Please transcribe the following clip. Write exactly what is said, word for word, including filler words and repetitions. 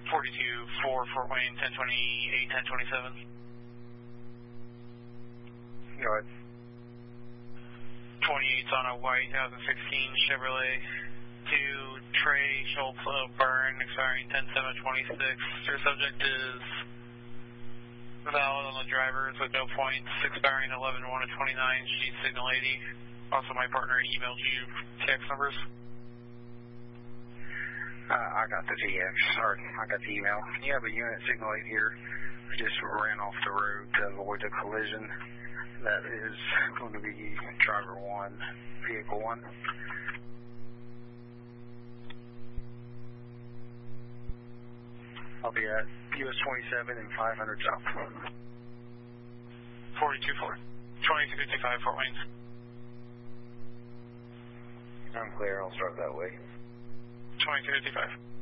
forty-two four, Fort Wayne, ten twenty-eight, ten twenty-seven. Go ahead. twenty-eight's on a white two thousand sixteen Chevrolet to Trey Schultz of Burn, expiring ten seven twenty-six. Your subject is valid on the drivers with no points, expiring eleven one of twenty-nine. She's signal eighty. Also, my partner emailed you text numbers. Uh, I got the T X, or I got the email. You have a unit signal eight here. Just ran off the road to avoid a collision. That is going to be driver one, vehicle one. I'll be at U S twenty-seven and five hundred south. forty-two four, twenty-two fifty-five Fort Wayne. I'm clear, I'll start that way. twenty-two fifty-five.